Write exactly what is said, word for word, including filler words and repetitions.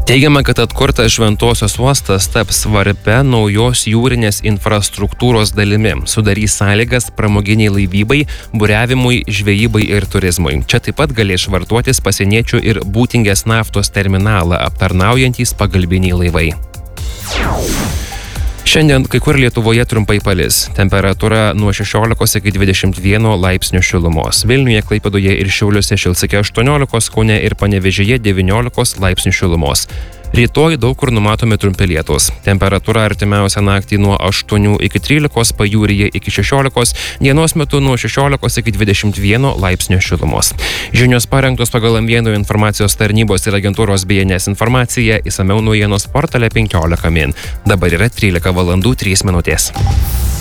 Teigiama, kad atkurtas Šventosios uostas taps svarbia naujos jūrinės infrastruktūros dalimi, sudarys sąlygas pramoginiai laivybai, buriavimui, žvejybai ir turizmui. Čia taip pat galės švartuotis pasieniečių ir Būtingės naftos terminalą aptarnaujantys pagalbiniai laivai. Šiandien kai kur Lietuvoje trumpai palis. Temperatūra nuo šešiolikos iki dvidešimt vieno laipsnių šilumos. Vilniuje, Klaipėdoje ir Šiauliuose šils iki aštuoniolikos, Kaune ir Panevėžyje devyniolikos laipsnių šilumos. Rytoj daug kur numatomi trumpi lietūs. Temperatūra artimiausią naktį nuo aštuonių iki trylikos, pajūryje iki šešiolikos, dienos metu nuo šešiolikos iki dvidešimt vieno laipsnio šilumos. Žinios parengtos pagal M vieno informacijos tarnybos ir agentūros B N S informaciją, išsamiau naujienos portale penkiolika min. Dabar yra trylika valandų trys minutės.